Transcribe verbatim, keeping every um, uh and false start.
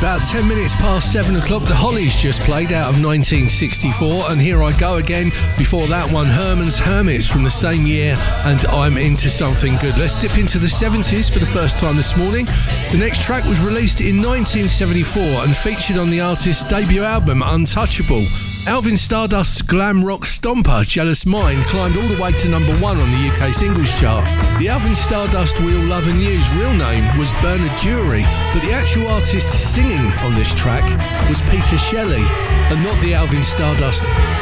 About ten minutes past seven o'clock, the Hollies just played out of nineteen sixty-four, and Here I Go Again. Before that one, Herman's Hermits from the same year, and I'm Into Something Good. Let's dip into the seventies for the first time this morning. The next track was released in nineteen seventy-four and featured on the artist's debut album, Untouchable. Alvin Stardust's glam rock stomper, Jealous Mind, climbed all the way to number one on the U K singles chart. The Alvin Stardust we all love and use real name was Bernard Jury, but the actual artist singing on this track was Peter Shelley, and not the Alvin Stardust